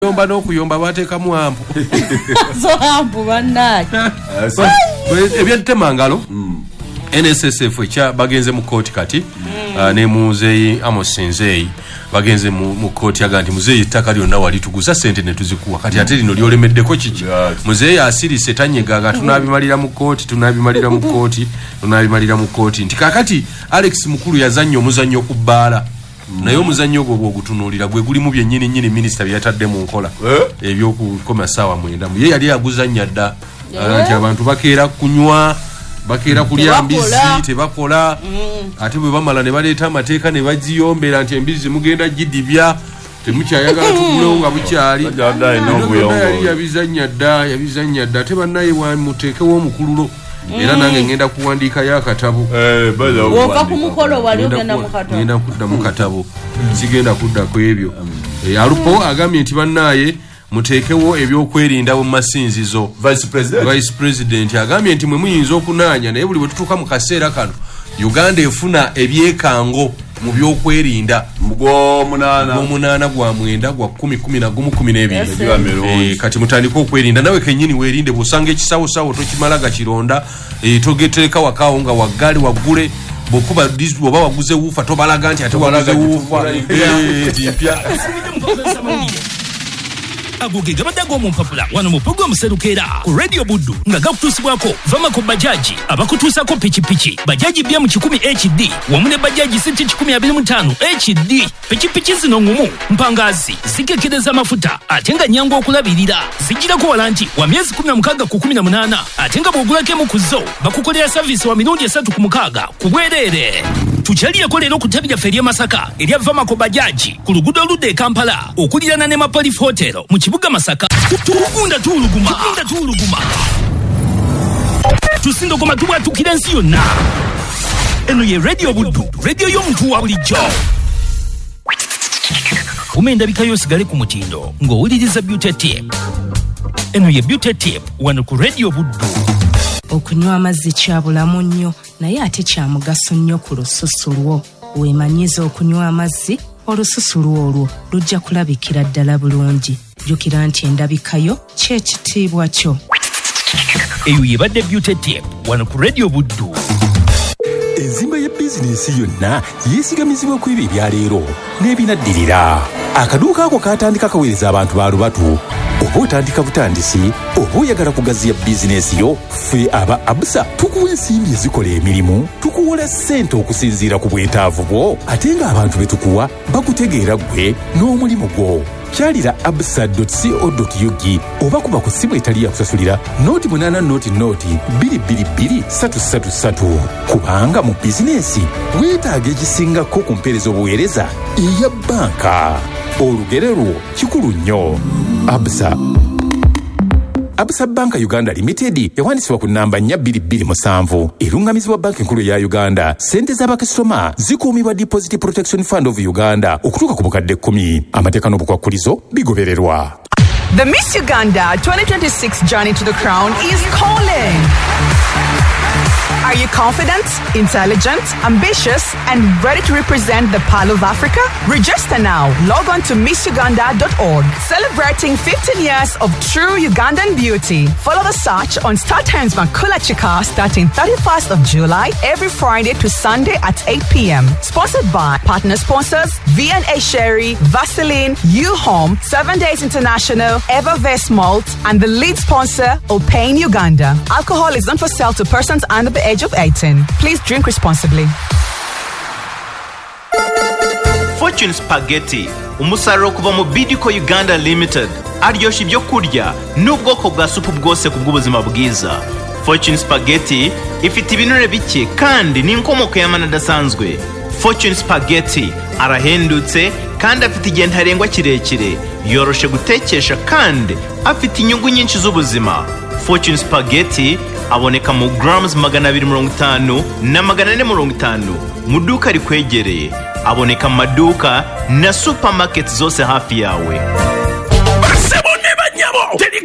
okuyomba n'okuyomba bateekamu ampu zo ampu bannaki ebyatemangalo NSSF ekya bagenze mu kooti kati ne muzeeyi Amos Nzeeyi bagenze mu kooti aga nti muzeeyi ettaka lyonna wali tuguza sente ne tuzikuwa kati ate lino lyolemeddeko kiki muzeeyi asirise tanyegaga tunabimalira mu kooti nti kakati Alex Mukulu yazannya omuzannyo ku bbaala naye omuzannyo ogwo bw'ogutunuulira gwe gulimu byennyini minisita byeyatadde mu nkola ebyokukoma ssaawa 9 ye yali yaguzannya dda nti abantu bakeera kunywa bakeera kulya mbizi tebakola ate bwe bamala ne baleeta amateeka ne bagiyombera nti embizi mugenda gidibya temukyayagala tugulewo nga bukyali yali yabizannya dda ate bannaye muteekewo omukululo era nange ngenda kuwandiikayo akatabo woka ku mukolo wali ogenda ngenda kudda mu katabo sigenda kudda ku ebyo alupo agambye nti bannaye muteekewo ebyokwerinda mu masinzizo vice president agambye nti mwe muyinza okunaanya naye buli bwe tutuuka mu kaseera kano Uganda efuna ebyekango mu byokwerinda gwa 9 gwa 10 12 kati mutandika okwerinda nawe kenyini werinde busanga ekisawosawo tokimalaga kironda togetereka wakawo nga wagali wagule bokuba oba waguze wufa tobalaga nti ate waguze wufa tipya agoge gabadago mu mpapula wano mu program serukera ku radio buddu nga gakutusibwako vama ku bajaji abakutusako pichipichi bajaji bya mu 10 HD wamune bajaji siti 1025 HD pichipichi zino ngumu mpangazi zikekereza mafuta atenga nyango okulabirira zigira ko walanti wa myezi 16 ku 18 atenga bogulake mu kuzo bakukolera service wa mirundi 3 ku mukaga kubwerere tuchaliye ko lero kutabya feria Masaka erya vama ko bajaji ku lugudo lude Kampala okulirana ne Mapolice Hotel mu Kibuga Masaka tukunda tuluguma tusindo koma tuwa tukirensi yonna eno ye radio buddu radio y'omuntu wa bulijjo umenda bikayo sigale ku mutindo ng'owuliriza beauty tip eno ye beauty tip wano ku radio buddu. Okunywa amazzi kyabulamu nnyo naye ate kya mugaso nnyo ku lususu lwo. Weemanyiza okunywa amazzi olususu lwo lujja kulabikira ddala bulungi. Jjukira nti endabikayo ky'ekitiibwa kyo. Eyo yebadde beauty tip wano ku radio buddu. Enzimba ya bizinesi yonna yeesigamizibwa ku ebyo ebyaleero n'ebinaddirira. Akaduuka ako katandika kaweereza abantu ba lubatu. Oba otandika butandisi oba oyagala kugaziya bizinesi yo, ffe aba Abusa tukuwa ensimbi ezikola emirimu, tukuwola ssente okusinziira ku bwetaavu bwo, ate ng'abantu be tukuwa bakutegeera ggwe n'omulimu gwo. Kyalira abusa.co.ug oba kuba ku ssimu etali ya kusasulira noti 8 noti 222 kubanga mu bizinesi weetaaga ekisingako ku mpeereza obuweereza eya bbanka. Olugero lwo kikulu nnyo. Abusa Banka Uganda Limited ewandiisibwa ku nnamba 4227 erungamizibwa banka enkulu ya Uganda. Sente z'abakasitoma zikuumibwa Deposit Protection Fund of Uganda okutuuka ku bukadde 10. Amateeka n'obukwakkulizo bigobererwa. The Miss Uganda 2026 journey to the crown is calling. Are you confident, intelligent, ambitious, and ready to represent the Pearl of Africa? Register now. Log on to MissUganda.org. Celebrating 15 years of true Ugandan beauty. Follow the search on StarTimes Makula Chika starting 31st of July every Friday to Sunday at 8 p.m. Sponsored by partner sponsors V&A Sherry, Vaseline, U-Home, 7 Days International, Evervest Malt, and the lead sponsor, Opain Uganda. Alcohol is not for sale to persons under the age of 18. Please drink responsibly. Fortune Spaghetti, umusaruro kuva mu Bidco Uganda Limited, aryoshya ibyo kurya n'ubwoko bwa supu bwose ku bw'ubuzima bwiza. Fortune Spaghetti ifite ibinure bike kandi ni inkomoko y'amana adasanzwe. Fortune Spaghetti arahendutse kandi afite igihe ntarengwa kirekire, yoroshe gutekesha kandi afite inyungu nyinshi z'ubuzima. Fortune Spaghetti aboneka mu grams 250 na 450 mu duka rikwegereye. Aboneka mu maduka na supermarket zose hafi yawe.